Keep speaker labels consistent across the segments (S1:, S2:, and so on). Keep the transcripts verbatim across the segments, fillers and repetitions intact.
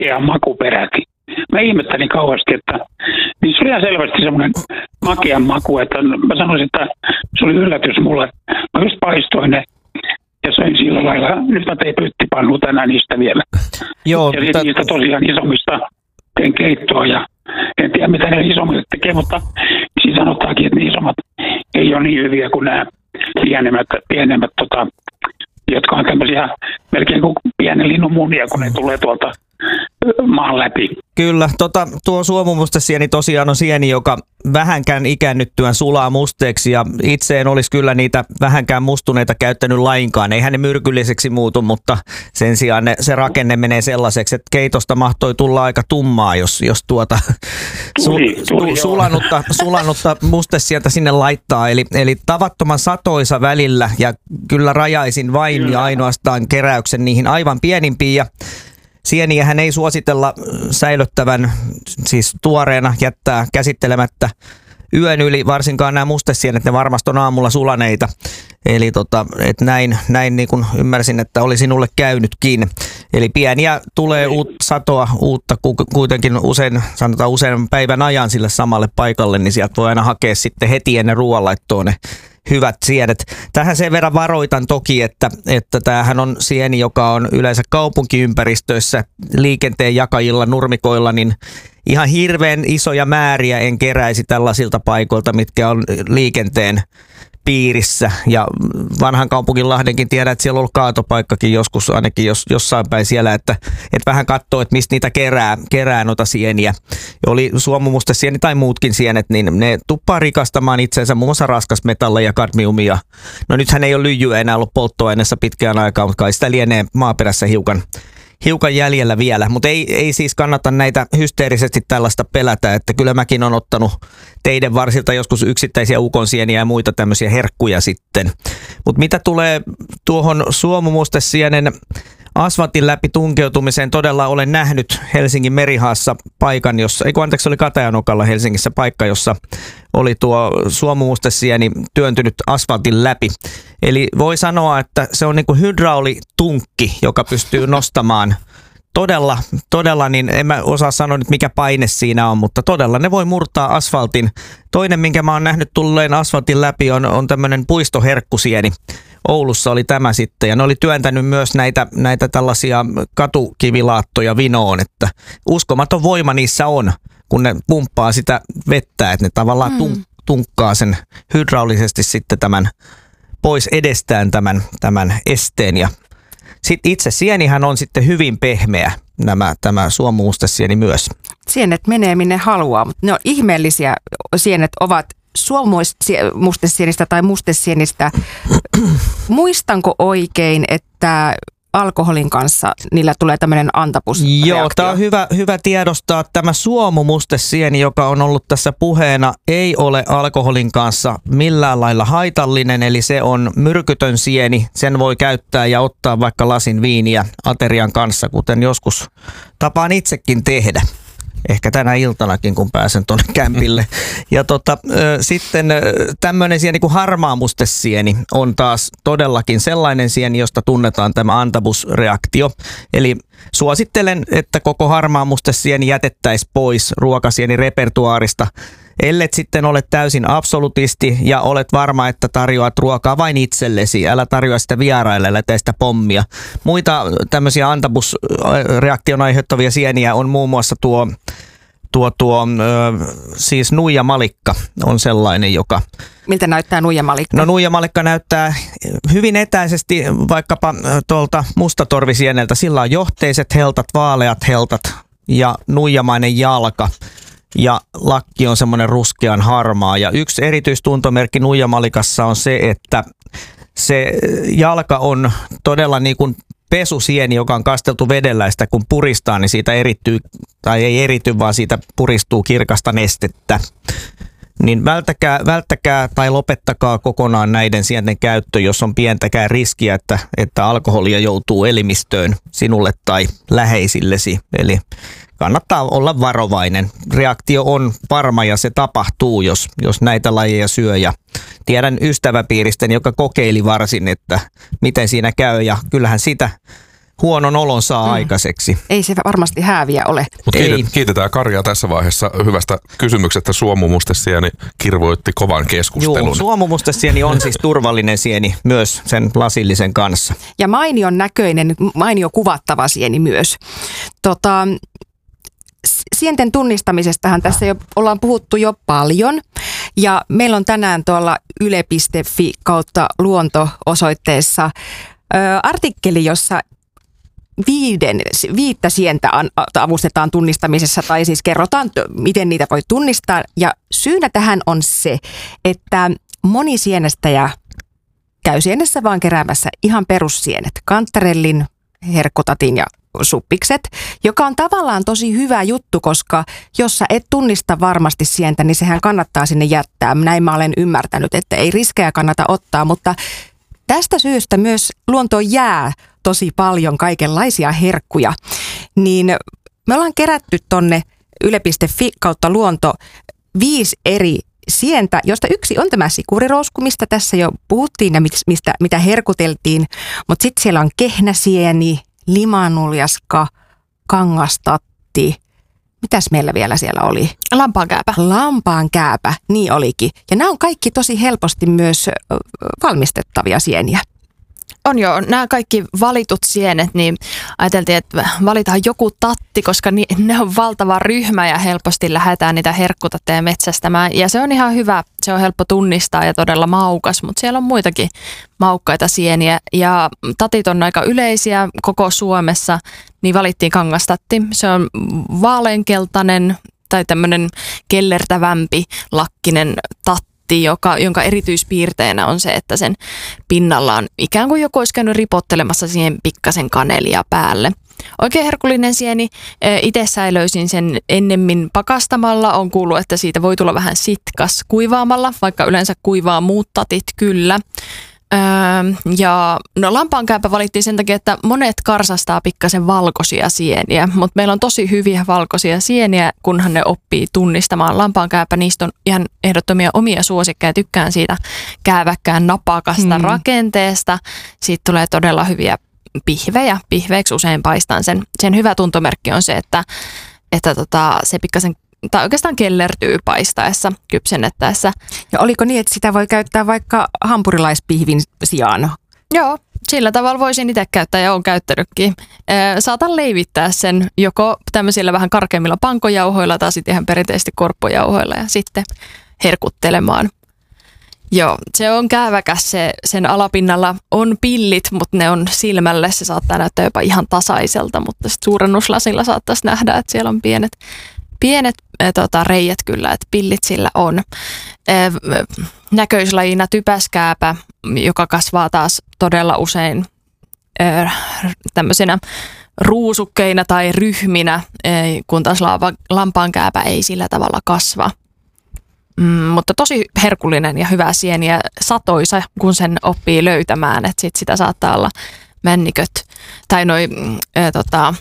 S1: ja makuperäti. Mä ihmettelin kauheasti, että niin se oli ihan selvästi semmoinen makean maku, että mä sanoisin, että se oli yllätys mulle. Mä just paistoin ne ja söin sillä lailla. Nyt mä tein pyttipannu tänään niistä vielä.
S2: Joo,
S1: ja
S2: t-
S1: niistä tosiaan isommista teen keittoa ja en tiedä mitä ne isommat tekee, mutta siinä sanotaankin, että ne isommat ei ole niin hyviä kuin nämä pienemmät, pienemmät tota, jotka on tämmöisiä melkein kuin pienen linnun munia, kun ne tulee tuolta maan läpi.
S2: Kyllä, tota, tuo suomumustesieni tosiaan on sieni, joka vähänkään ikäännyttyään sulaa musteeksi ja itse en olisi kyllä niitä vähänkään mustuneita käyttänyt lainkaan. Eihän ne myrkylliseksi muutu, mutta sen sijaan ne, se rakenne menee sellaiseksi, että keitosta mahtoi tulla aika tummaa, jos, jos tuota
S1: tuli,
S2: su,
S1: tuli,
S2: su, sulanutta, sulanutta mustesientä sinne laittaa. Eli, eli tavattoman satoisa välillä ja kyllä rajaisin vain kyllä. ja ainoastaan keräyksen niihin aivan pienimpiin ja sieniähän ei suositella säilyttävän, siis tuoreena jättää käsittelemättä yön yli, varsinkaan nämä mustesienet, ne varmasti on aamulla sulaneita. Eli tota, et näin, näin niin kuin ymmärsin, että oli sinulle käynytkin. Eli pieniä tulee uut, satoa uutta kuitenkin usein, sanotaan usein päivän ajan sille samalle paikalle, niin sieltä voi aina hakea sitten heti ennen ruoanlaittoa ne hyvät sienet. Tähän sen verran varoitan toki, että, että tämähän on sieni, joka on yleensä kaupunkiympäristöissä liikenteen jakajilla, nurmikoilla, niin ihan hirveän isoja määriä en keräisi tällaisilta paikoilta, mitkä on liikenteen piirissä. Ja vanhan kaupungin Lahdenkin tiedän, että siellä on ollut kaatopaikkakin joskus, ainakin jos, jossain päin siellä, että, että vähän katsoo, että mistä niitä kerää, kerää noita sieniä. Oli suomumustesieni tai muutkin sienet, niin ne tuppaa rikastamaan itsensä muun muassa raskasmetalleja ja kadmiumia. No nythän ei ole lyijyä enää ollut polttoaineessa pitkään aikaa, mutta kai sitä lienee maaperässä hiukan. Hiukan jäljellä vielä, mutta ei, ei siis kannata näitä hysteerisesti tällaista pelätä, että kyllä mäkin olen ottanut teidän varsilta joskus yksittäisiä ukonsieniä ja muita tämmöisiä herkkuja sitten. Mutta mitä tulee tuohon suomumustesienen asfaltin läpi tunkeutumiseen, todella olen nähnyt Helsingin Merihaassa paikan, jossa, ei kun anteeksi, oli Katajanokalla Helsingissä paikka, jossa oli tuo suomumustesieni työntynyt asfaltin läpi. Eli voi sanoa, että se on niin kuin hydraulitunkki, joka pystyy nostamaan todella, todella, niin en mä osaa sanoa nyt mikä paine siinä on, mutta todella ne voi murtaa asfaltin. Toinen, minkä mä oon nähnyt tulleen asfaltin läpi, on, on tämmöinen puistoherkkusieni. Oulussa oli tämä sitten, ja ne oli työntänyt myös näitä, näitä tällaisia katukivilaattoja vinoon, että uskomaton voima niissä on, kun ne pumppaa sitä vettä, että ne tavallaan tunk- tunkkaa sen hydraulisesti sitten tämän pois edestään tämän, tämän esteen. Ja sitten itse sienihän on sitten hyvin pehmeä, nämä, tämä suomumustesieni myös.
S3: Sienet menee minne haluaa, mutta ne on ihmeellisiä. Sienet ovat suomumustesienistä tai mustesienistä. Muistanko oikein, että alkoholin kanssa niillä tulee tämmöinen antapusreaktio?
S2: Joo, tämä on hyvä, hyvä tiedostaa. Tämä suomumustesieni, joka on ollut tässä puheena, ei ole alkoholin kanssa millään lailla haitallinen, eli se on myrkytön sieni. Sen voi käyttää ja ottaa vaikka lasin viiniä aterian kanssa, kuten joskus tapaan itsekin tehdä. Ehkä tänä iltanakin, kun pääsen tuonne kämpille. Ja tota, sitten tämmöinen sieni kuin harmaamustesieni on taas todellakin sellainen sieni, josta tunnetaan tämä antabusreaktio. Eli suosittelen, että koko harmaamustesieni jätettäisiin pois ruokasieni repertuaarista, ellet sitten ole täysin absolutisti ja olet varma, että tarjoat ruokaa vain itsellesi. Älä tarjoa sitä vieraille, älä tee sitä pommia. Muita tämmöisiä antabusreaktion aiheuttavia sieniä on muun muassa tuo, tuo, tuo siis nuijamalikka on sellainen, joka...
S3: Miltä näyttää nuijamalikka?
S2: No nuijamalikka näyttää hyvin etäisesti vaikkapa tuolta mustatorvisieneltä. Sillä on johteiset heltat, vaaleat heltat ja nuijamainen jalka. Ja lakki on semmoinen ruskean harmaa. Ja yksi erityistuntomerkki nuijamalikassa on se, että se jalka on todella niin kuin pesusieni, joka on kasteltu vedellä. Sitä kun puristaa, niin siitä erittyy, tai ei erity, vaan siitä puristuu kirkasta nestettä. Niin välttäkää, välttäkää tai lopettakaa kokonaan näiden sienten käyttö, jos on pientäkään riskiä, että, että alkoholia joutuu elimistöön sinulle tai läheisillesi. Eli kannattaa olla varovainen. Reaktio on varma ja se tapahtuu, jos, jos näitä lajeja syö. Ja tiedän ystäväpiiristen, joka kokeili varsin, että miten siinä käy. Ja kyllähän sitä huonon olon saa mm. aikaiseksi.
S3: Ei se varmasti hääviä ole.
S4: Mutta kiitet, kiitetään Karjaa tässä vaiheessa hyvästä kysymyksestä. Suomumustesieni kirvoitti kovan keskustelun.
S2: Joo, suomumustesieni on siis turvallinen sieni myös sen lasillisen kanssa.
S3: Ja mainion näköinen, mainio kuvattava sieni myös. Tota, sienten tunnistamisestahan tässä jo ollaan puhuttu jo paljon. Ja meillä on tänään tuolla yle piste fi kautta luonto-osoitteessa ö, artikkeli, jossa viiden, viittä sientä avustetaan tunnistamisessa, tai siis kerrotaan, miten niitä voi tunnistaa. Ja syynä tähän on se, että moni sienestäjä käy sienessä vaan keräämässä ihan perussienet, kantarellin, herkkotatin ja suppikset, joka on tavallaan tosi hyvä juttu, koska jos sä et tunnista varmasti sientä, niin sehän kannattaa sinne jättää. Näin mä olen ymmärtänyt, että ei riskejä kannata ottaa, mutta tästä syystä myös luontoon jää tosi paljon kaikenlaisia herkkuja. Niin me ollaan kerätty tonne yle piste fi kautta luonto viisi eri sientä, josta yksi on tämä sikurirousku, mistä tässä jo puhuttiin ja mistä, mitä herkuteltiin, mutta sitten siellä on kehnäsieni, limanuljaska, kangastatti. Mitäs meillä vielä siellä oli?
S5: Lampaankääpä.
S3: Lampaankääpä, niin olikin. Ja nämä on kaikki tosi helposti myös valmistettavia sieniä.
S5: On joo, nämä kaikki valitut sienet, niin ajateltiin, että valitaan joku tatti, koska ni, ne on valtava ryhmä ja helposti lähdetään niitä herkkutatteja metsästämään. Ja se on ihan hyvä, se on helppo tunnistaa ja todella maukas, mutta siellä on muitakin maukkaita sieniä. Ja tatit on aika yleisiä koko Suomessa, niin valittiin kangastatti. Se on vaaleankeltainen tai tämmöinen kellertävämpi lakkinen tatti, Joka, jonka erityispiirteenä on se, että sen pinnalla on ikään kuin joku olisi käynyt ripottelemassa siihen pikkasen kanelia päälle. Oikein herkullinen sieni, itse säilöisin sen ennemmin pakastamalla. On kuullut, että siitä voi tulla vähän sitkas kuivaamalla, vaikka yleensä kuivaa muut tatit kyllä. Öö, ja no lampaankääpä valittiin sen takia, että monet karsastaa pikkasen valkoisia sieniä, mutta meillä on tosi hyviä valkoisia sieniä, kunhan ne oppii tunnistamaan. Lampaankääpä, niistä on ihan ehdottomia omia suosikkeja. Tykkään siitä kääväkkään napakasta hmm. rakenteesta. Siitä tulee todella hyviä pihvejä. Pihveiksi usein paistan sen. Sen hyvä tuntomerkki on se, että, että tota, se pikkasen tai oikeastaan kellertyy paistaessa, kypsennettäessä.
S3: Ja oliko niin, että sitä voi käyttää vaikka hampurilaispihvin sijaan?
S5: Joo, sillä tavalla voisin itse käyttää ja olen käyttänytkin. Saatan leivittää sen joko tämmöisillä vähän karkeimmilla pankojauhoilla tai sitten ihan perinteisesti korppojauhoilla ja sitten herkuttelemaan. Joo, se on kääväkäs, se, sen alapinnalla on pillit, mutta ne on silmälle, se saattaa näyttää jopa ihan tasaiselta, mutta sitten suurennuslasilla saattaisi nähdä, että siellä on pienet Pienet äh, tota, reijät kyllä, että pillit sillä on. Äh, näköislajina typäskääpä, joka kasvaa taas todella usein äh, tämmöisenä ruusukkeina tai ryhminä, äh, kun taas laava, lampaankääpä ei sillä tavalla kasva. Mm, mutta tosi herkullinen ja hyvä sieni ja satoisa, kun sen oppii löytämään, että sit sitä saattaa olla männiköt tai noi äh, tota,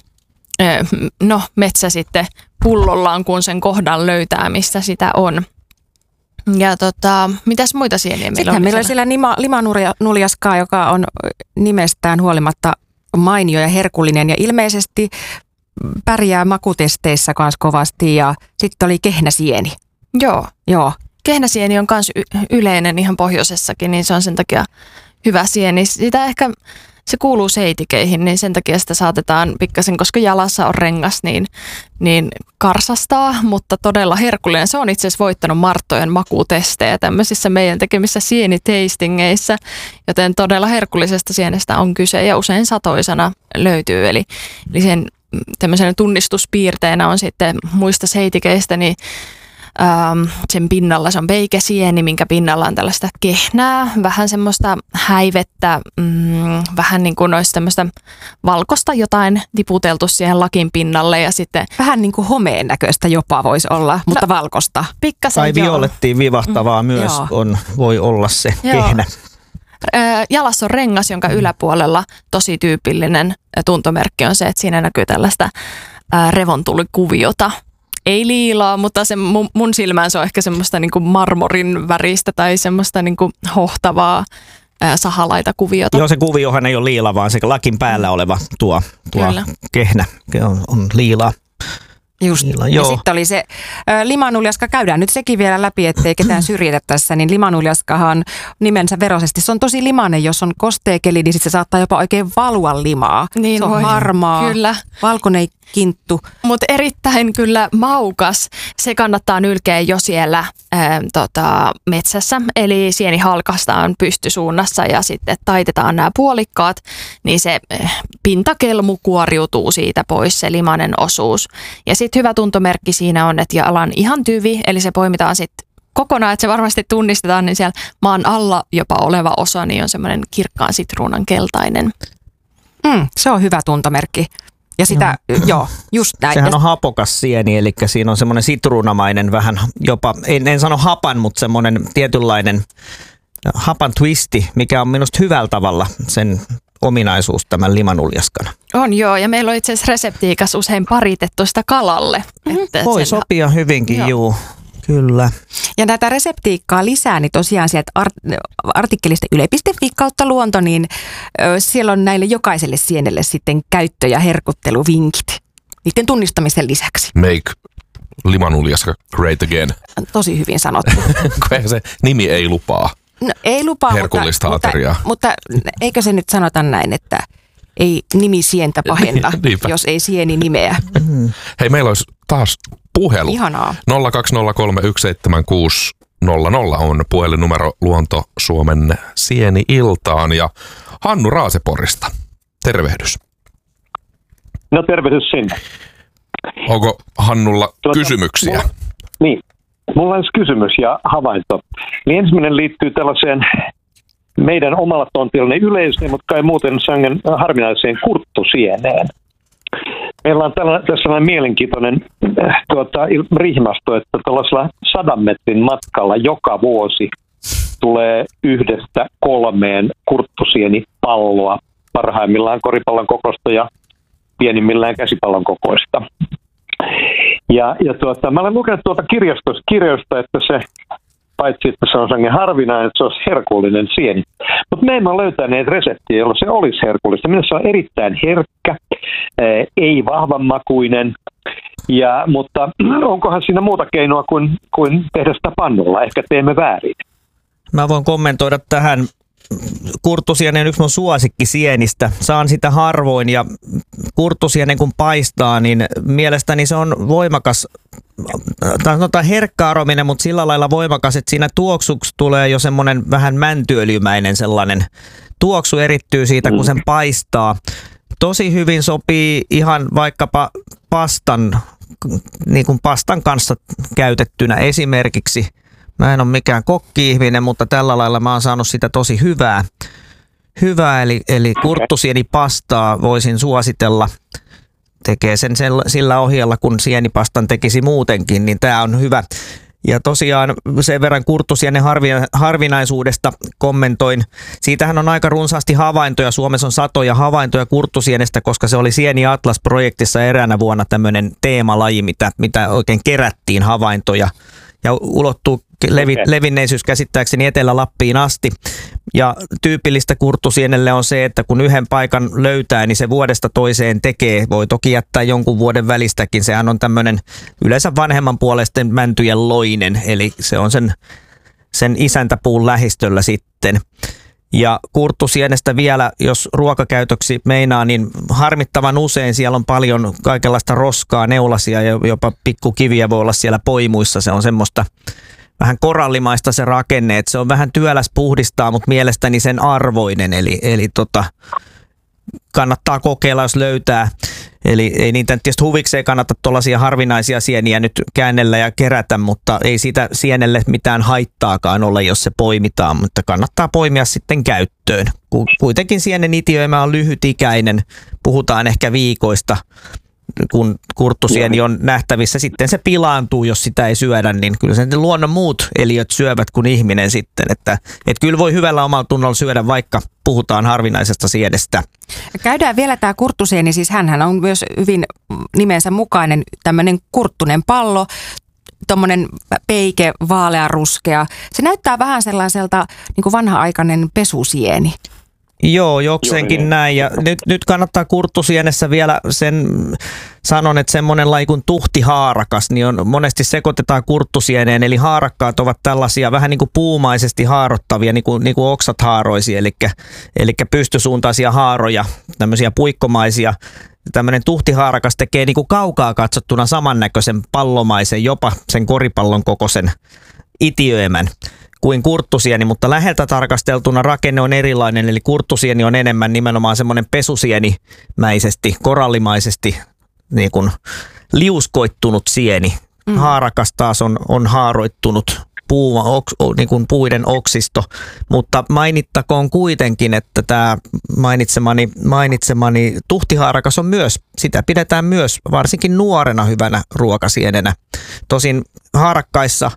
S5: no metsä sitten pullollaan, kun sen kohdan löytää, mistä sitä on. Ja tota, mitäs muita sieniä meillä on?
S3: Meillä on siellä nima, limanuljaskaa, joka on nimestään huolimatta mainio ja herkullinen ja ilmeisesti pärjää makutesteissä kanssa kovasti ja sitten oli kehnäsieni.
S5: Joo.
S3: Joo.
S5: Kehnäsieni on myös yleinen ihan pohjoisessakin, niin se on sen takia hyvä sieni. Sitä ehkä se kuuluu seitikeihin, niin sen takia sitä saatetaan pikkasen, koska jalassa on rengas, niin, niin karsastaa, mutta todella herkullinen. Se on itse asiassa voittanut Marttojen makutestejä tämmöisissä meidän tekemissä sieniteistingeissä, joten todella herkullisesta sienestä on kyse ja usein satoisana löytyy. Eli, eli sen tämmöisenä tunnistuspiirteenä on sitten muista seitikeistä, niin Ähm, sen pinnalla se on peikesieni, minkä pinnalla on tällaista kehnää, vähän semmoista häivettä, mm, vähän niin kuin olisi tämmöistä valkosta jotain tiputeltu siihen lakin pinnalle ja sitten
S3: vähän niin kuin homeen näköistä jopa voisi olla, mutta no, valkosta.
S5: Pikkasen
S2: tai violettiin vivahtavaa mm, myös on, voi olla se joo. kehnä.
S5: Jalassa on rengas, jonka yläpuolella tosi tyypillinen tuntomerkki on se, että siinä näkyy tällaista revontulikuviota. Ei liilaa, mutta se mun, mun silmään se on ehkä semmoista niin kuin marmorin väristä tai semmoista niin kuin hohtavaa ää, sahalaita kuviota.
S2: Joo, se kuviohan ei ole liila, vaan se lakin päällä oleva tuo, tuo kehnä on, on liilaa.
S3: Just.
S2: Liila,
S3: ja sitten oli se ä, limanuljaska, käydään nyt sekin vielä läpi, ettei ketään syrjitä tässä, niin limanuljaskahan nimensä veroisesti. Se on tosi limainen, jos on kosteekeli, niin sit se saattaa jopa oikein valua limaa.
S5: Niin
S3: se on
S5: voi.
S3: harmaa,
S5: Kyllä.
S3: valkoinen kinttu.
S5: Mutta erittäin kyllä maukas. Se kannattaa nylkeä jo siellä ää, tota, metsässä. Eli sieni halkaistaan pystysuunnassa ja sitten taitetaan nämä puolikkaat, niin se äh, pintakelmu kuoriutuu siitä pois, se limainen osuus. Ja sitten hyvä tuntomerkki siinä on, että jalan ihan tyvi, eli se poimitaan sitten kokonaan, että se varmasti tunnistetaan, niin siellä maan alla jopa oleva osa niin on semmoinen kirkkaan sitruunan keltainen.
S3: Mm, se on hyvä tuntomerkki. Ja sitä, no. joo, just näin.
S2: Sehän on hapokas sieni, eli siinä on semmoinen sitruunamainen vähän jopa, en, en sano hapan, mutta semmoinen tietynlainen hapan twisti, mikä on minusta hyvällä tavalla sen ominaisuus tämän limanuljaskan.
S5: On joo, ja meillä on itse asiassa reseptiikassa usein paritettu sitä kalalle.
S2: Mm-hmm. Että voi sen sopia hyvinkin, joo. juu. Kyllä.
S3: Ja näitä reseptiikkaa lisää, niin tosiaan sieltä art- artikkelista yle piste fi kautta luonto, niin ö, siellä on näille jokaiselle sienelle sitten käyttö- ja herkutteluvinkit niiden tunnistamisen lisäksi.
S4: Make limanuljaska great again.
S3: Tosi hyvin sanottu.
S4: Se nimi ei lupaa.
S3: No, ei lupaa,
S4: herkullista
S3: mutta,
S4: ateriaa.
S3: Mutta, mutta eikö se nyt sanota näin, että ei nimi sientä pahenta, jos ei sieni nimeä.
S4: Hei, meillä olisi taas puhelu.
S3: Ihanaa.
S4: nolla kaksi nolla kolme yksi seitsemän kuusi nolla nolla on puhelinnumero Luonto Suomen sieni-iltaan. Ja Hannu Raaseporista, tervehdys.
S6: No tervehdys sinne.
S4: Onko Hannulla
S6: tuota,
S4: kysymyksiä?
S6: Mulla, niin, mulla olisi kysymys ja havainto. Niin ensimmäinen liittyy tällaiseen meidän omalla tontillani yleiseen, mutta kai muuten sangen harvinaiseen kurttusieneen. Meillä on tällä, tässä sellainen mielenkiintoinen äh, tuota, rihmasto, että tällaisella sadan metrin matkalla joka vuosi tulee yhdestä kolmeen kurttusienipalloa, parhaimmillaan koripallon kokoista ja pienimmillään käsipallon kokoista. Ja, ja tuota, mä olen lukenut tuolta kirjastosta, kirjoista, että se, paitsi että se on sangen harvinainen, että se olisi herkullinen sieni. Mutta me emme ole löytäneet reseptiä, jolla se olisi herkullista. Minusta se on erittäin herkkä, ää, ei vahvanmakuinen, ja, mutta onkohan siinä muuta keinoa kuin, kuin tehdä sitä pannulla? Ehkä teemme väärin.
S2: Mä voin kommentoida tähän. Kurttusieni on yksi mun suosikkisienistä. Saan sitä harvoin ja kurttusienen kun paistaa, niin mielestäni se on voimakas, tai sanotaan herkkä-arominen, mutta sillä lailla voimakas, että siinä tuoksuksi tulee jo semmoinen vähän mäntyöljymäinen sellainen tuoksu erittyy siitä, kun sen paistaa. Tosi hyvin sopii ihan vaikkapa pastan, niin kuin pastan kanssa käytettynä esimerkiksi. Mä en ole mikään kokki-ihminen, mutta tällä lailla mä oon saanut sitä tosi hyvää. Hyvää, eli, eli kurttusienipastaa voisin suositella. Tekee sen sillä ohjella, kun sienipastan tekisi muutenkin, niin tää on hyvä. Ja tosiaan sen verran kurttusienen harvinaisuudesta kommentoin. Siitähän on aika runsaasti havaintoja. Suomessa on satoja havaintoja kurttusienestä, koska se oli Sieni Atlas-projektissa eräänä vuonna tämmöinen teemalaji, mitä, mitä oikein kerättiin havaintoja. Ja ulottuu levi, levinneisyys käsittääkseni Etelä-Lappiin asti. Ja tyypillistä kurttusienelle on se, että kun yhden paikan löytää, niin se vuodesta toiseen tekee. Voi toki jättää jonkun vuoden välistäkin. Sehän on tämmöinen yleensä vanhemman puoleisten mäntyjen loinen, eli se on sen, sen isäntäpuun lähistöllä sitten. Ja kurttusienestä vielä, jos ruokakäytöksi meinaa, niin harmittavan usein siellä on paljon kaikenlaista roskaa, neulasia ja jopa pikkukiviä voi olla siellä poimuissa. Se on semmoista vähän korallimaista se rakenne, että se on vähän työläs puhdistaa, mutta mielestäni sen arvoinen. Eli, eli tota, kannattaa kokeilla, jos löytää. Eli ei niitä tietysti huvikseen kannata tuollaisia harvinaisia sieniä nyt käännellä ja kerätä, mutta ei siitä sienelle mitään haittaakaan ole, jos se poimitaan, mutta kannattaa poimia sitten käyttöön. Kuitenkin sienen itiöimä on lyhytikäinen, puhutaan ehkä viikoista, kun kurttusieni on nähtävissä. Sitten se pilaantuu, jos sitä ei syödä, niin kyllä sen luonnon muut eliöt syövät kuin ihminen sitten. Että, että kyllä voi hyvällä omalla tunnolla syödä, vaikka puhutaan harvinaisesta sienestä.
S3: Käydään vielä tämä kurttusieni, siis hänhän on myös hyvin nimensä mukainen tämmöinen kurttunen pallo. tommonen peike, vaaleanruskea. Se näyttää vähän sellaiselta niin kuin vanha-aikainen pesusieni.
S2: Joo, jokseenkin näin. Ja nyt, nyt kannattaa kurttusienessä vielä sen sanon, että semmoinen laji kuin tuhtihaarakas, niin on, monesti sekoitetaan kurttusieneen, eli haarakkaat ovat tällaisia vähän niin kuin puumaisesti haarottavia, niin kuin, niin kuin oksat haaroisi, eli, eli pystysuuntaisia haaroja, tämmöisiä puikkomaisia. Tämmöinen tuhtihaarakas tekee niin kuin kaukaa katsottuna samannäköisen pallomaisen, jopa sen koripallon kokoisen itiöemän kuin kurttusieni, mutta läheltä tarkasteltuna rakenne on erilainen, eli kurttusieni on enemmän nimenomaan semmoinen pesusienimäisesti, korallimaisesti niin kuin liuskoittunut sieni. Mm. Haarakas taas on, on haaroittunut puu, oks, niin kuin puiden oksisto, mutta mainittakoon kuitenkin, että tämä mainitsemani, mainitsemani tuhtihaarakas on myös, sitä pidetään myös varsinkin nuorena hyvänä ruokasienenä. Tosin haarakkaissa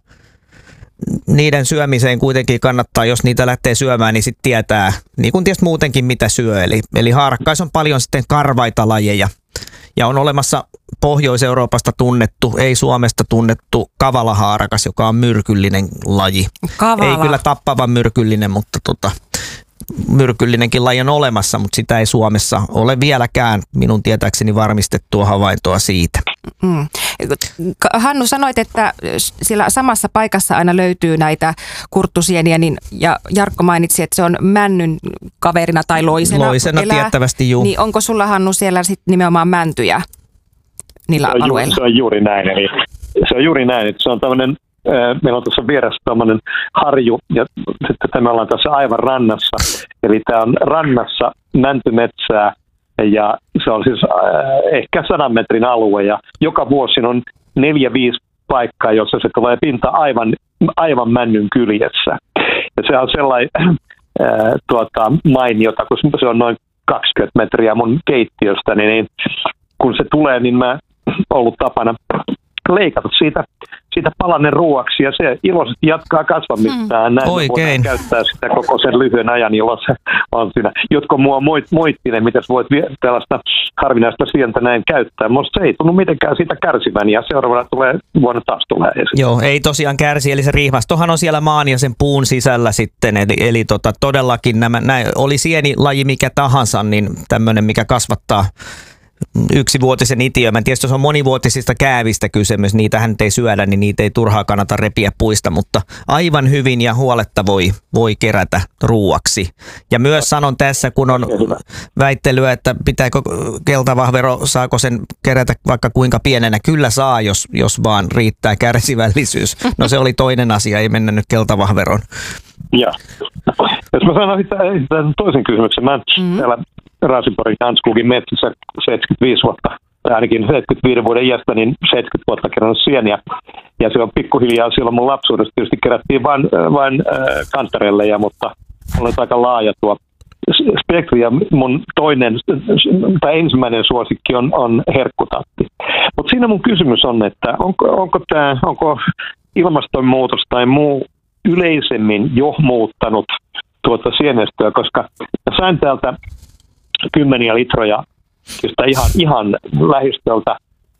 S2: niiden syömiseen kuitenkin kannattaa, jos niitä lähtee syömään, niin sitten tietää, niin kuin tietysti muutenkin mitä syö. Eli, eli haarakkaissa on paljon sitten karvaita lajeja ja on olemassa Pohjois-Euroopasta tunnettu, ei Suomesta tunnettu kavalahaarakas, joka on myrkyllinen laji.
S3: Kavala.
S2: Ei kyllä tappavan myrkyllinen, mutta tota, myrkyllinenkin laji on olemassa, mutta sitä ei Suomessa ole vieläkään minun tietääkseni varmistettua havaintoa siitä.
S3: Mm. Hannu, sanoit, että siellä samassa paikassa aina löytyy näitä kurttusieniä, niin, ja Jarkko mainitsi, että se on männyn kaverina tai loisena.
S2: Loisena
S3: elää.
S2: Tiettävästi, juu.
S3: Niin onko sulla, Hannu, siellä sitten nimenomaan mäntyjä niillä
S6: se on
S3: alueilla?
S6: Juuri, se on juuri näin. Eli se on juuri näin, että se on tämmöinen, meillä on tuossa vieressä tämmöinen harju, ja sitten me ollaan tässä aivan rannassa. Eli tämä on rannassa mäntymetsää, ja se on siis äh, ehkä sadan metrin alue, ja joka vuosi on neljä, viisi paikkaa, jossa se tulee pinta aivan, aivan männyn kyljessä. Ja se on sellainen äh, tuota, mainiota, kun se on noin kaksikymmentä metriä mun keittiöstä, niin, niin kun se tulee, niin mä ollut tapana leikata siitä, siitä palanen ruuaksi, ja se iloisesti jatkaa kasvamistaan. Hmm. Näin
S2: Oikein.
S6: voidaan käyttää sitä koko sen lyhyen ajan, jolloin se on siinä. Jotkut mua moittinen, miten voit tällaista harvinaista sientä näin käyttää. Musta se ei tunnu mitenkään siitä kärsivän, ja seuraavana tulee, vuonna taas tulee esiin.
S2: Joo, ei tosiaan kärsi, eli se riihvastohan on siellä maan ja sen puun sisällä sitten, eli, eli tota, todellakin nämä, näin, oli sienilaji mikä tahansa, niin tämmöinen, mikä kasvattaa yksivuotisen itiömän. Tietysti jos on monivuotisista käävistä kysymys, niitähän ei syödä, niin niitä ei turhaa kannata repiä puista, mutta aivan hyvin ja huoletta voi, voi kerätä ruuaksi. Ja myös sanon tässä, kun on väittelyä, että pitääkö keltavahvero, saako sen kerätä vaikka kuinka pienenä. Kyllä saa, jos, jos vaan riittää kärsivällisyys. No se oli toinen asia, ei mennä nyt keltavahveron.
S6: Ja. Jos mä sanon sitten toisen kysymyksen, mä mm-hmm. täällä Raaseporin Hanskogin metsissä seitsemänkymmentäviisi vuotta, tai ainakin seitsemänkymmentäviiden vuoden iästä, niin seitsemänkymmentä vuotta kerran sieniä. Ja se on pikkuhiljaa, silloin mun lapsuudessa tietysti kerättiin vain, vain äh, kantarelleja, mutta on aika laaja tuo spektri, ja mun toinen tai ensimmäinen suosikki on, on herkkutatti. Mutta siinä mun kysymys on, että onko, onko, tää, onko ilmastonmuutos tai muu yleisemmin jo muuttanut tuota sienestöä, koska mä sain täältä kymmeniä litroja ihan, ihan lähistöltä,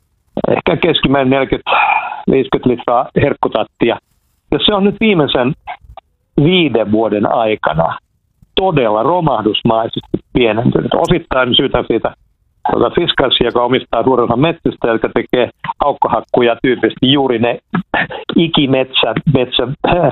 S6: ehkä keskimäärin neljäkymmentä viisikymmentä litraa herkkutattia. Ja se on nyt viimeisen viiden vuoden aikana todella romahdusmaisesti pienentynyt. Osittain syytän siitä tuota Fiskarsia, joka omistaa suurin osan metsistä, joka tekee aukkohakkuja tyypillisesti juuri ne ikimetsä, metsä,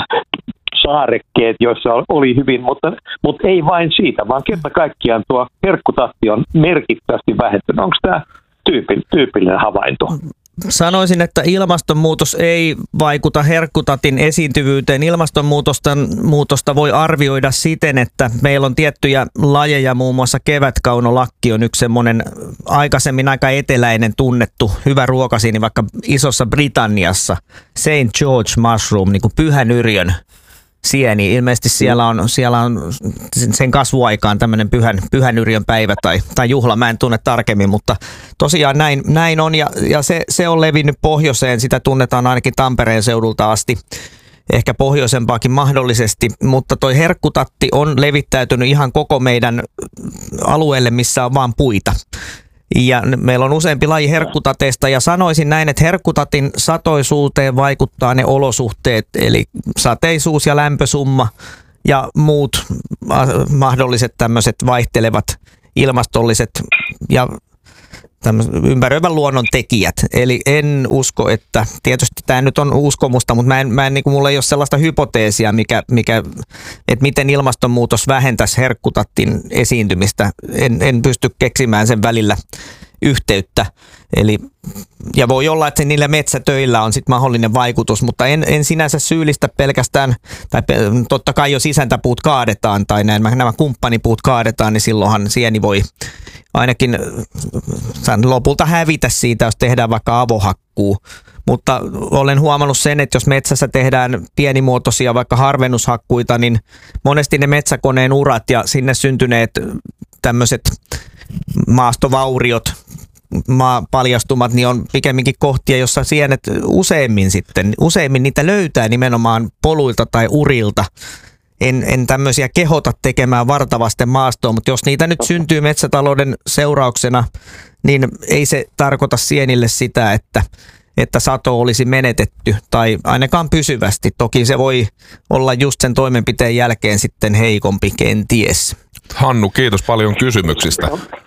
S6: saarekkeet, joissa oli hyvin, mutta, mutta ei vain siitä, vaan kerta kaikkiaan tuo herkkutatti on merkittävästi vähentynyt. Onko tämä tyypillinen, tyypillinen havainto?
S2: Sanoisin, että ilmastonmuutos ei vaikuta herkkutatin esiintyvyyteen. Ilmastonmuutosta voi arvioida siten, että meillä on tiettyjä lajeja, muun muassa kevätkaunolakki on yksi semmoinen aikaisemmin aika eteläinen tunnettu hyvä ruokasieni, vaikka Isossa Britanniassa. Saint George mushroom, niin kuin pyhän yrjön sieni. Ilmeisesti siellä on, siellä on sen kasvuaikaan tämmöinen pyhän, pyhän yrjön päivä tai, tai juhla. Mä en tunne tarkemmin, mutta tosiaan näin, näin on. Ja, ja se, se on levinnyt pohjoiseen. Sitä tunnetaan ainakin Tampereen seudulta asti. Ehkä pohjoisempaakin mahdollisesti. Mutta toi herkkutatti on levittäytynyt ihan koko meidän alueelle, missä on vaan puita. Ja meillä on useampi laji herkkutateista ja sanoisin näin, että herkkutatin satoisuuteen vaikuttaa ne olosuhteet, eli sateisuus ja lämpösumma ja muut mahdolliset tämmöiset vaihtelevat ilmastolliset ja ympäröivän luonnon tekijät. Eli en usko, että tietysti tämä nyt on uskomusta, mutta mä en, mä en, niin kuin mulla ei ole sellaista hypoteesia, mikä, mikä, että miten ilmastonmuutos vähentäisi herkkutattin esiintymistä. En, en pysty keksimään sen välillä yhteyttä. Eli, ja voi olla, että niillä metsätöillä on sitten mahdollinen vaikutus, mutta en, en sinänsä syyllistä pelkästään, tai totta kai jos isäntäpuut kaadetaan tai näin, nämä kumppanipuut kaadetaan, niin silloinhan sieni voi ainakin lopulta hävitä siitä, jos tehdään vaikka avohakkuu. Mutta olen huomannut sen, että jos metsässä tehdään pienimuotoisia vaikka harvennushakkuita, niin monesti ne metsäkoneen urat ja sinne syntyneet tämmöiset maastovauriot, maapaljastumat, niin on pikemminkin kohtia, jossa sienet useimmin sitten, useimmin niitä löytää nimenomaan poluilta tai urilta. En, en tämmöisiä kehota tekemään vartavasten maastoon, mutta jos niitä nyt syntyy metsätalouden seurauksena, niin ei se tarkoita sienille sitä, että, että sato olisi menetetty tai ainakaan pysyvästi. Toki se voi olla just sen toimenpiteen jälkeen sitten heikompi kenties.
S4: Hannu, kiitos paljon kysymyksistä.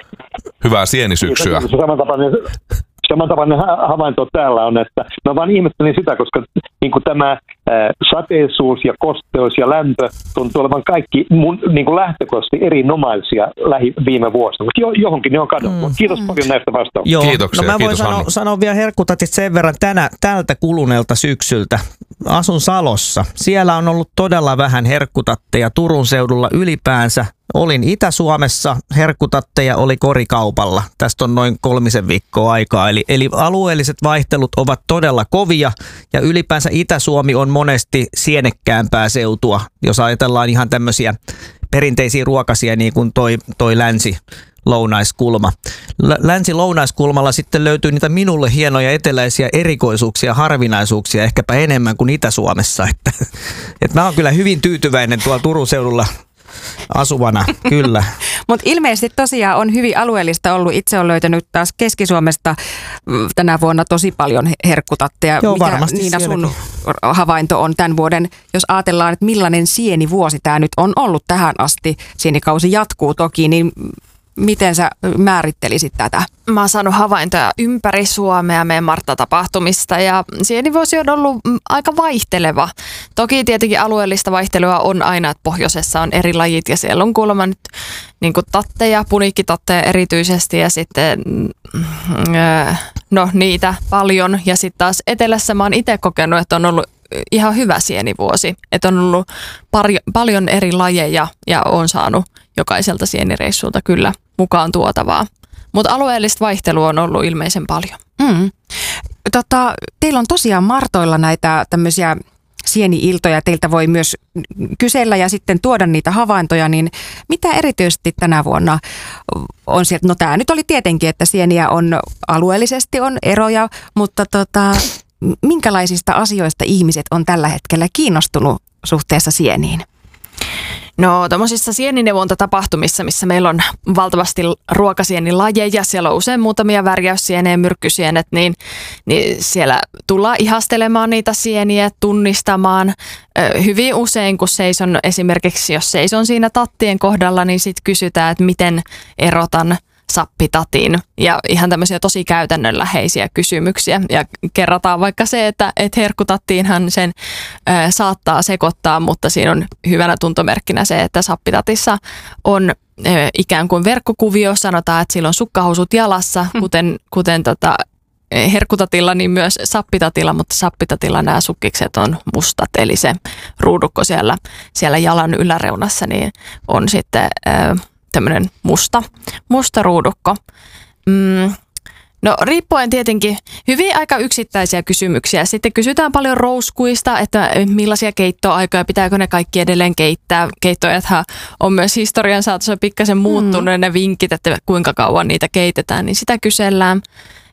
S4: Hyvää sienisyksyä.
S6: Samantapainen, samantapainen havainto täällä on, että mä vaan ihmettelin sitä, koska niin kuin tämä ää, sateisuus ja kosteus ja lämpö tuntuu olevan kaikki mun, niin kuin lähtökohtaisesti erinomaisia lähi viime vuosina, mutta jo, johonkin ne on kadonnut. Mm. Kiitos paljon näistä vastauksista.
S2: Joo,
S4: kiitoksia.
S2: No mä voin
S4: Kiitos,
S2: sanoa, sanoa vielä herkkutatit sen verran tänä, tältä kuluneelta syksyltä. Asun Salossa. Siellä on ollut todella vähän herkkutatteja Turun seudulla ylipäänsä. Olin Itä-Suomessa, herkkutatteja oli korikaupalla. Tästä on noin kolmisen viikkoa aikaa. Eli, eli alueelliset vaihtelut ovat todella kovia ja ylipäänsä Itä-Suomi on monesti sienekkäämpää seutua, jos ajatellaan ihan tämmöisiä perinteisiä ruokasia niin kuin toi, toi länsi. Lounaiskulma. Länsi-lounaiskulmalla sitten löytyy niitä minulle hienoja eteläisiä erikoisuuksia, harvinaisuuksia, ehkäpä enemmän kuin Itä-Suomessa. Että, että mä oon kyllä hyvin tyytyväinen tuolla Turun seudulla asuvana, kyllä.
S3: Mutta ilmeisesti tosiaan on hyvin alueellista ollut. Itse olen löytänyt taas Keski-Suomesta tänä vuonna tosi paljon herkkutatteja.
S2: Joo,
S3: mikä
S2: varmasti
S3: Niina sun
S2: sielläkin
S3: havainto on tämän vuoden, jos ajatellaan, että millainen sienivuosi tämä nyt on ollut tähän asti, sienikausi jatkuu toki, niin miten sä määrittelisit tätä?
S5: Mä oon saanut havaintoja ympäri Suomea meidän Martta-tapahtumista ja sienivuosi on ollut aika vaihteleva. Toki tietenkin alueellista vaihtelua on aina, että pohjoisessa on eri lajit ja siellä on kuulemma nyt niin kuin tatteja, puniikkitatteja erityisesti ja sitten no niitä paljon. Ja sitten taas etelässä mä oon itse kokenut, että on ollut ihan hyvä sienivuosi. Että on ollut pari, paljon eri lajeja ja on saanut jokaiselta sienireissulta kyllä mukaan tuotavaa. Mutta alueellista vaihtelua on ollut ilmeisen paljon.
S3: Mm. Tota, teillä on tosiaan Martoilla näitä tämmöisiä sieni-iltoja. Teiltä voi myös kysellä ja sitten tuoda niitä havaintoja. Niin mitä erityisesti tänä vuonna on sieltä? No tämä nyt oli tietenkin, että sieniä on alueellisesti on eroja, mutta tota, minkälaisista asioista ihmiset on tällä hetkellä kiinnostunut suhteessa sieniin?
S5: No tuommoisissa sienineuvontatapahtumissa, missä meillä on valtavasti ruokasienilajeja, siellä on usein muutamia värjäyssienejä, myrkkysienet, niin, niin siellä tullaan ihastelemaan niitä sieniä, tunnistamaan. Hyvin usein, kun seison esimerkiksi, jos seison siinä tattien kohdalla, niin sitten kysytään, että miten erotan sappitatin ja ihan tämmöisiä tosi käytännönläheisiä kysymyksiä ja kerrataan vaikka se, että et herkkutattiinhan sen ö, saattaa sekoittaa, mutta siinä on hyvänä tuntomerkkinä se, että sappitatissa on ö, ikään kuin verkkokuvio, sanotaan, että sillä on sukkahousut jalassa, kuten, kuten tota, herkkutatilla, niin myös sappitatilla, mutta sappitatilla nämä sukkikset on mustat, eli se ruudukko siellä, siellä jalan yläreunassa niin on sitten ö, tämmöinen musta, musta ruudukko. Mm, no riippuen tietenkin hyvin aika yksittäisiä kysymyksiä. Sitten kysytään paljon rouskuista, että millaisia keittoaikoja, pitääkö ne kaikki edelleen keittää. Keittoajathan on myös historian saatossa pikkasen muuttunut, mm. ne vinkit, että kuinka kauan niitä keitetään, niin sitä kysellään.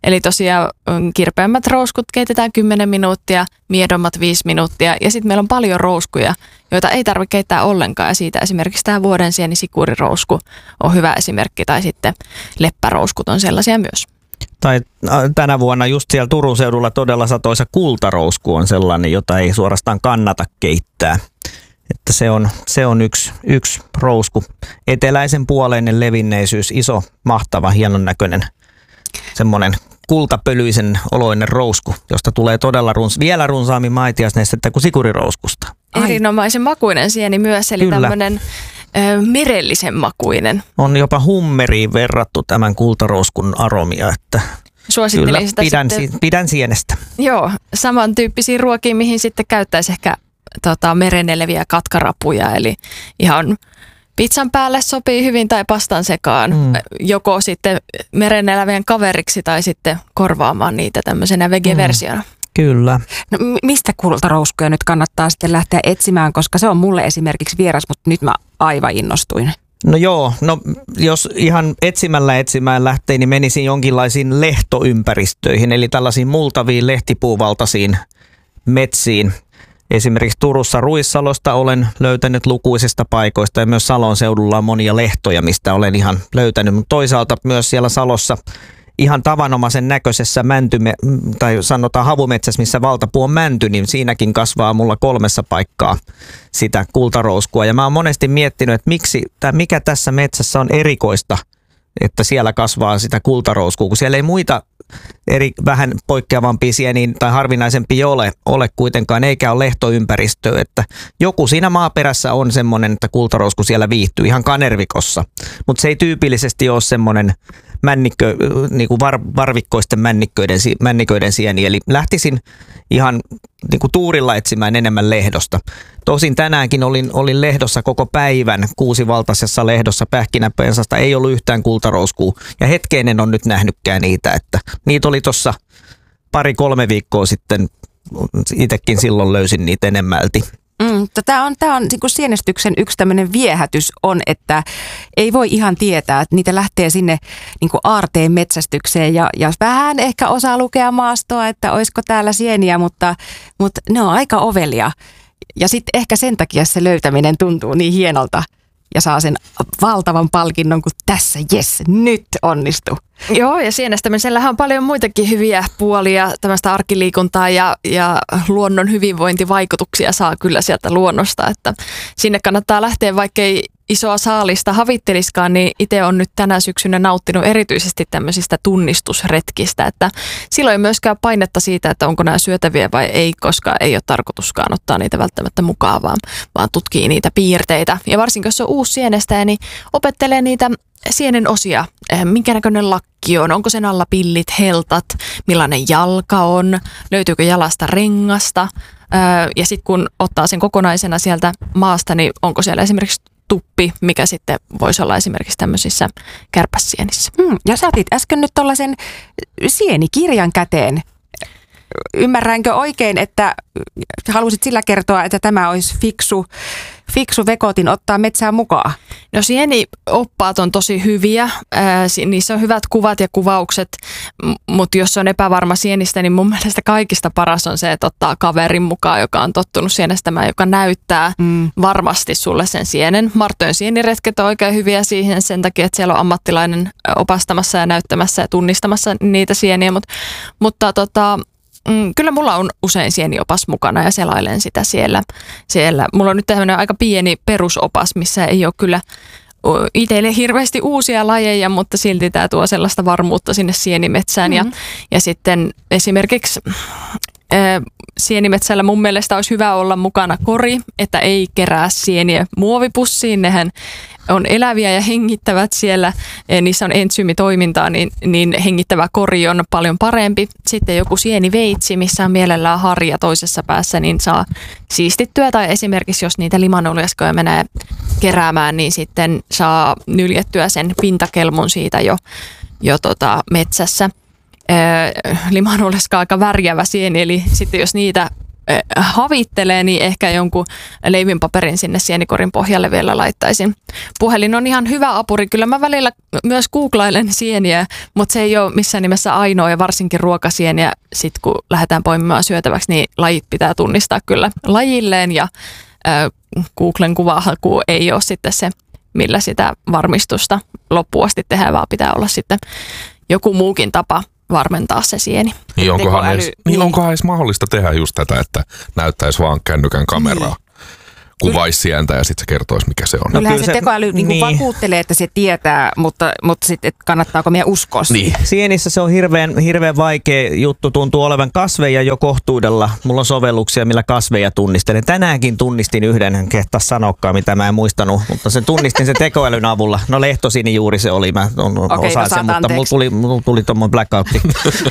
S5: Eli tosiaan kirpeämmät rouskut keitetään kymmenen minuuttia, miedommat viisi minuuttia ja sitten meillä on paljon rouskuja, joita ei tarvitse keittää ollenkaan ja siitä esimerkiksi tämä vuoden sieni sikurirousku on hyvä esimerkki tai sitten leppärouskut on sellaisia myös.
S2: Tai tänä vuonna just siellä Turun seudulla todella satoisa kultarousku on sellainen, jota ei suorastaan kannata keittää. Että se on, se on yksi, yksi rousku. Eteläisen puoleinen levinneisyys, iso, mahtava, hienon näköinen, semmoinen kultapölyisen oloinen rousku, josta tulee todella runs, vielä runsaammin maitiaisnestettä kuin sikurirouskusta.
S5: Erinomaisen makuinen sieni myös, eli tämmöinen ö, merellisen makuinen.
S2: On jopa hummeriin verrattu tämän kultarouskun aromia, että
S5: suosittelin
S2: kyllä
S5: sitä
S2: pidän,
S5: sitten,
S2: pidän sienestä.
S5: Joo, samantyyppisiä ruokia, mihin sitten käyttäisi ehkä tota, mereneleviä katkarapuja, eli ihan pizzan päälle sopii hyvin tai pastan sekaan, mm. joko sitten merenelävien kaveriksi tai sitten korvaamaan niitä tämmöisenä vegeversiona. Mm.
S2: Kyllä.
S3: No, mistä kultarouskuja nyt kannattaa sitten lähteä etsimään, koska se on mulle esimerkiksi vieras, mutta nyt mä aivan innostuin.
S2: No joo, no jos ihan etsimällä etsimään lähtee, niin menisin jonkinlaisiin lehtoympäristöihin, eli tällaisiin multaviin lehtipuuvaltaisiin metsiin. Esimerkiksi Turussa Ruissalosta olen löytänyt lukuisista paikoista ja myös Salon seudulla on monia lehtoja, mistä olen ihan löytänyt. Mutta toisaalta myös siellä Salossa ihan tavanomaisen näköisessä mäntyme, tai sanotaan havumetsässä, missä valtapuu on mänty, niin siinäkin kasvaa mulla kolmessa paikkaa sitä kultarouskua. Ja mä oon monesti miettinyt, että miksi, tai mikä tässä metsässä on erikoista, että siellä kasvaa sitä kultarouskua, kun siellä ei muita eri vähän poikkeavampia sieniä tai harvinaisempia ole, ole kuitenkaan, eikä ole lehtoympäristöä, että joku siinä maaperässä on semmoinen, että kultarousku siellä viihtyy ihan kanervikossa, mutta se ei tyypillisesti ole semmoinen männikkö, niin kuin var, varvikkoisten männiköiden, männiköiden sieni, eli lähtisin ihan niin kuin tuurilla etsimään enemmän lehdosta. Tosin tänäänkin olin, olin lehdossa koko päivän, kuusivaltaisessa lehdossa pähkinäpensasta, ei ollut yhtään kultarouskua, ja hetkeen en ole nyt nähnytkään niitä, että niitä oli tuossa pari-kolme viikkoa sitten, itsekin silloin löysin niitä enemmälti.
S3: Mm, tämä on, tää on niin kuin sienestyksen yksi tämmöinen viehätys on, että ei voi ihan tietää, että niitä lähtee sinne niin kuin aarteen metsästykseen ja, ja vähän ehkä osaa lukea maastoa, että olisiko täällä sieniä, mutta, mutta ne on aika ovelia. Ja sitten ehkä sen takia se löytäminen tuntuu niin hienolta ja saa sen valtavan palkinnon, kun tässä, jes, nyt onnistuu.
S5: Joo, ja sienestämisellähän on paljon muitakin hyviä puolia, tämmöistä arkiliikuntaa ja, ja luonnon hyvinvointivaikutuksia saa kyllä sieltä luonnosta, että sinne kannattaa lähteä, vaikkei isoa saalista havitteliskaan, niin itse on nyt tänä syksynä nauttinut erityisesti tämmöisistä tunnistusretkistä, että silloin ei myöskään painetta siitä, että onko nämä syötäviä vai ei, koska ei ole tarkoituskaan ottaa niitä välttämättä mukaan, vaan, vaan tutkii niitä piirteitä. Ja varsinkin, jos on uusi sienestäjä, niin opettelee niitä sienen osia, minkä näköinen lakki on, onko sen alla pillit, heltat, millainen jalka on, löytyykö jalasta rengasta ja sitten kun ottaa sen kokonaisena sieltä maasta, niin onko siellä esimerkiksi tuppi, mikä sitten voisi olla esimerkiksi tämmöisissä kärpäsienissä.
S3: Hmm, ja sä otit äsken nyt tollaisen sienikirjan käteen. Ymmärränkö oikein, että halusit sillä kertoa, että tämä olisi fiksu, fiksu vekotin ottaa metsään mukaan?
S5: No sienioppaat on tosi hyviä, Ää, niissä on hyvät kuvat ja kuvaukset, M- mutta jos on epävarma sienistä, niin mun mielestä kaikista paras on se, että ottaa kaverin mukaan, joka on tottunut sienestämään, joka näyttää mm. varmasti sulle sen sienen. Marttojen sieniretket on oikein hyviä siihen sen takia, että siellä on ammattilainen opastamassa ja näyttämässä ja tunnistamassa niitä sieniä, Mut, mutta tota... Mm, kyllä mulla on usein sieniopas mukana ja selailen sitä siellä. siellä. Mulla on nyt tämmöinen aika pieni perusopas, missä ei ole kyllä itselle hirveästi uusia lajeja, mutta silti tämä tuo sellaista varmuutta sinne sienimetsään. Mm-hmm. Ja, ja sitten esimerkiksi ää, sienimetsällä mun mielestä olisi hyvä olla mukana kori, että ei kerää sieniä muovipussiin. Nehän on eläviä ja hengittävät siellä, niissä on entsyymitoimintaa, niin, niin hengittävä kori on paljon parempi. Sitten joku sieniveitsi, missä on mielellään harja toisessa päässä, niin saa siistittyä. Tai esimerkiksi jos niitä limanuljaskoja menee keräämään, niin sitten saa nyljettyä sen pintakelmun siitä jo, jo tota metsässä. Limanuljaska on aika värjävä sieni, eli sitten jos niitä havittelee, niin ehkä jonkun leivinpaperin sinne sienikorin pohjalle vielä laittaisin. Puhelin on ihan hyvä apuri. Kyllä mä välillä myös googlailen sieniä, mutta se ei ole missään nimessä ainoa ja varsinkin ruokasieniä. Sitten kun lähdetään poimimaan syötäväksi, niin lajit pitää tunnistaa kyllä lajilleen ja äh, Googlen kuvahaku ei ole sitten se, millä sitä varmistusta loppuun asti tehdään, vaan pitää olla sitten joku muukin tapa varmentaa se sieni.
S4: Niin onkohan, edes, niin. Niin onkohan edes mahdollista tehdä just tätä, että näyttäisi vaan kännykän kameraa, niin. Kuvaisi sientä ja sitten se kertoisi, mikä se on.
S3: Kyllähän no, kyllä se tekoäly niin. Niin vakuuttelee, että se tietää, mutta, mutta sitten kannattaako meidän uskoa
S2: niin. Sienissä se on hirveän, hirveän vaikea juttu, tuntuu olevan kasveja jo kohtuudella. Mulla on sovelluksia, millä kasveja tunnistelen. Tänäänkin tunnistin yhden, en kehtaa sanokaan, mitä mä en muistanut, mutta se tunnistin sen tekoälyn avulla. No lehtosini juuri se oli, mä on,
S3: okay,
S2: osaan
S3: no,
S2: sen, mutta mulla tuli, mulla tuli tommoinen blackoutti.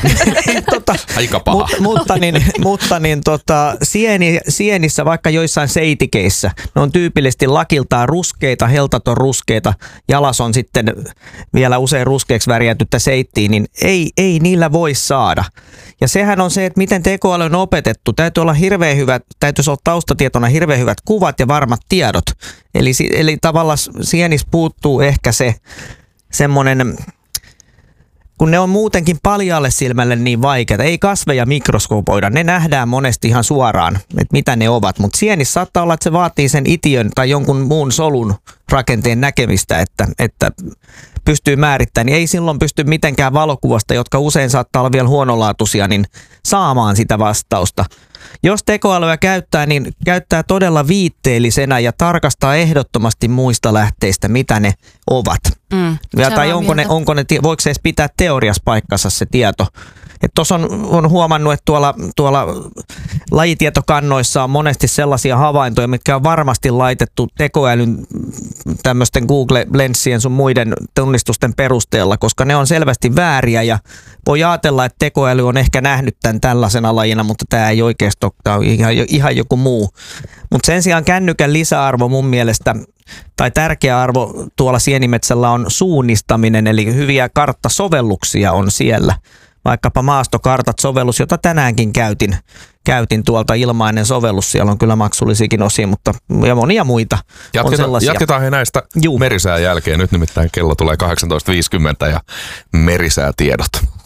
S2: tota,
S4: Aika paha.
S2: Mut, mutta niin, mutta niin tota, sieni, sienissä, vaikka joissain seitikeissä, ne on tyypillisesti lakiltaan ruskeita, heltat on ruskeita, jalas on sitten vielä usein ruskeaksi värjätyttä seittiin, niin ei, ei niillä voi saada. Ja sehän on se, että miten tekoäly on opetettu. Täytyy olla hirveän hyvät, täytyisi olla taustatietona hirveän hyvät kuvat ja varmat tiedot. Eli, eli tavallaan sienissä puuttuu ehkä se semmoinen, kun ne on muutenkin paljaalle silmälle niin vaikeita. Ei kasveja mikroskoopoida, ne nähdään monesti ihan suoraan, että mitä ne ovat. Mutta sienissä saattaa olla, että se vaatii sen itiön tai jonkun muun solun rakenteen näkemistä, että, että pystyy määrittämään. Niin ei silloin pysty mitenkään valokuvasta, jotka usein saattaa olla vielä huonolaatuisia, niin saamaan sitä vastausta. Jos tekoälyä käyttää, niin käyttää todella viitteellisenä ja tarkastaa ehdottomasti muista lähteistä, mitä ne ovat. Mm, ja, tai onko ne, onko ne, voiko se edes pitää teoriassa paikkansa se tieto. Tuossa on, on huomannut, että tuolla, tuolla lajitietokannoissa on monesti sellaisia havaintoja, mitkä on varmasti laitettu tekoälyn tämmöisten Google-lenssien sun muiden tunnistusten perusteella, koska ne on selvästi vääriä ja voi ajatella, että tekoäly on ehkä nähnyt tämän tällaisena lajina, mutta tämä ei oikeasti ole, tämä on ihan, ihan joku muu. Mutta sen sijaan kännykän lisäarvo mun mielestä, tai tärkeä arvo tuolla sienimetsällä on suunnistaminen, eli hyviä karttasovelluksia on siellä. Vaikkapa maastokartat-sovellus, jota tänäänkin käytin, käytin tuolta ilmainen sovellus. Siellä on kyllä maksullisiakin osia, mutta ja monia muita
S4: Jatketa,
S2: on sellaisia.
S4: Jatketaan he näistä Juu. merisään jälkeen. Nyt nimittäin kello tulee kahdeksantoista viisikymmentä ja merisäätiedot.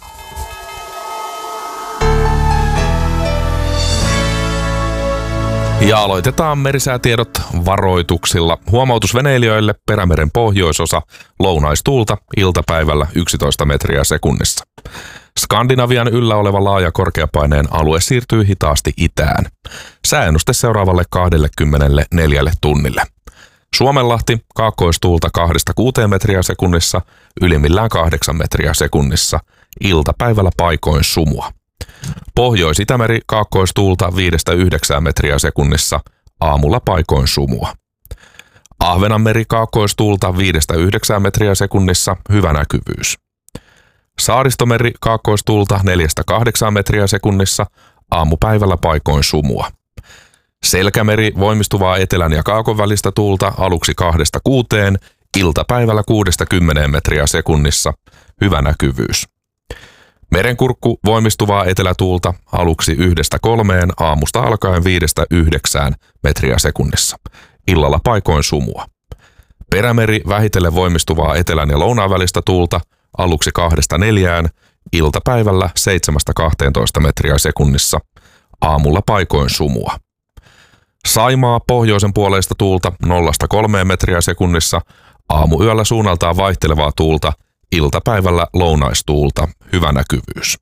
S4: Ja aloitetaan merisäätiedot varoituksilla. Huomautus veneilijöille: Perämeren pohjoisosa, lounaistuulta, iltapäivällä yksitoista metriä sekunnissa. Skandinavian yllä oleva laaja korkeapaineen alue siirtyy hitaasti itään. Sääennuste seuraavalle kaksikymmentäneljä tunnille. Suomenlahti, kaakkoistuulta kahdesta kuuteen metriä sekunnissa, ylimmillään kahdeksan metriä sekunnissa. Iltapäivällä paikoin sumua. Pohjois-Itämeri, kaakkoistuulta viidestä yhdeksään metriä sekunnissa, aamulla paikoin sumua. Ahvenanmeri, kaakkoistuulta viidestä yhdeksään metriä sekunnissa, hyvä näkyvyys. Saaristomeri, kaakkoistuulta neljästä kahdeksaan metriä sekunnissa, aamupäivällä paikoin sumua. Selkämeri, voimistuvaa etelän ja kaakon välistä tuulta aluksi kahdesta kuuteen, iltapäivällä kuudesta kymmeneen metriä sekunnissa, hyvä näkyvyys. Merenkurkku, voimistuvaa etelätuulta aluksi yhdestä kolmeen, aamusta alkaen viidestä yhdeksään metriä sekunnissa. Illalla paikoin sumua. Perämeri, vähitellen voimistuvaa etelän ja lounaan välistä tuulta aluksi kahdesta neljään, iltapäivällä seitsemästä kahteentoista metriä sekunnissa. Aamulla paikoin sumua. Saimaa, pohjoisen puoleista tuulta nollasta kolmeen metriä sekunnissa. Aamuyöllä suunnaltaan vaihtelevaa tuulta. Iltapäivällä lounaistuulta, hyvä näkyvyys.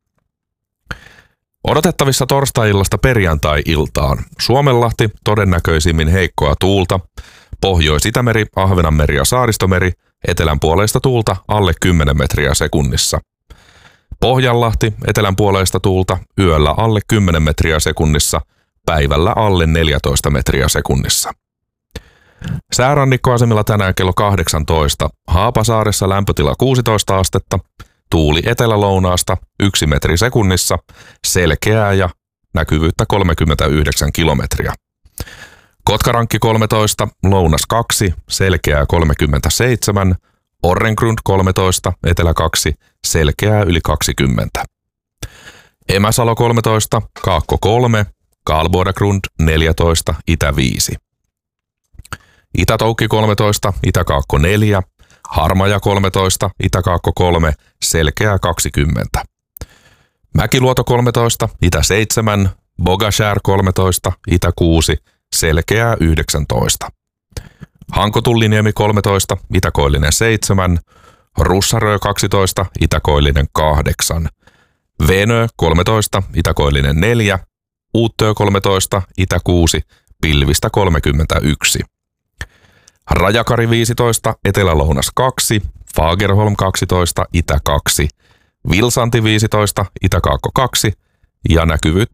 S4: Odotettavissa torstai-illasta perjantai-iltaan. Suomenlahti, todennäköisimmin heikkoa tuulta. Pohjois-Itämeri, Ahvenanmeri ja Saaristomeri, etelän puoleista tuulta alle kymmenen metriä sekunnissa. Pohjanlahti, etelän puoleista tuulta, yöllä alle kymmenen metriä sekunnissa, päivällä alle neljätoista metriä sekunnissa. Säärannikkoasemilla tänään kello kahdeksantoista. Haapasaaressa lämpötila kuusitoista astetta, tuuli etelä-lounaasta yksi metri sekunnissa, selkeää ja näkyvyyttä kolmekymmentäyhdeksän kilometriä. Kotkarankki kolmetoista, lounas kaksi, selkeää kolmekymmentäseitsemän, Orrengrund kolmetoista, etelä kaksi, selkeää yli kaksikymmentä. Emäsalo kolmetoista, Kaakko kolme, Karlbodagrund neljätoista, itä viisi. Itä-Toukki kolmetoista, Itä-Kaakko neljä, Harmaja kolmetoista, Itä-Kaakko kolme, Selkeä kaksikymmentä. Mäkiluoto kolmetoista, Itä seitsemän, Bogashär kolmetoista, Itä kuusi, Selkeää yhdeksäntoista. Hankotulliniemi kolmetoista, Itä-Koillinen seitsemän, Russarö kaksitoista, Itä-Koillinen kahdeksan. Venö kolmetoista, Itä-Koillinen neljä, Uuttöö kolmetoista, Itä kuusi, Pilvistä kolmekymmentäyksi. Rajakari viisitoista, Etelä-Lounas kaksi, Fagerholm kaksitoista, Itä kaksi, Vilsanti viisitoista, Itä-Kaakko kaksi ja näkyvyyttä